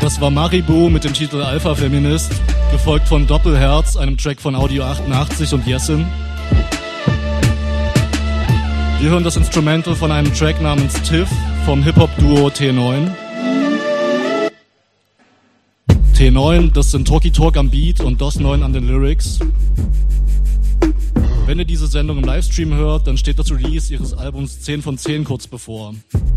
Das war Maribou mit dem Titel Alpha Feminist, gefolgt von Doppelherz, einem Track von Audio 88 und Jessin. Wir hören das Instrumental von einem Track namens Tiff vom Hip-Hop-Duo T9. T9, das sind Talkie Talk am Beat und DOS 9 an den Lyrics. Wenn ihr diese Sendung im Livestream hört, dann steht das Release ihres Albums 10 von 10 kurz bevor.